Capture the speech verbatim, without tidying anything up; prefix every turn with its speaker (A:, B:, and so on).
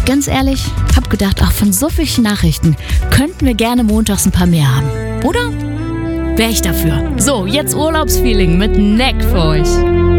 A: ganz ehrlich, hab gedacht, ach, von so vielen Nachrichten könnten wir gerne montags ein paar mehr haben. Oder? Wär ich dafür. So, jetzt Urlaubsfeeling mit Neck für euch.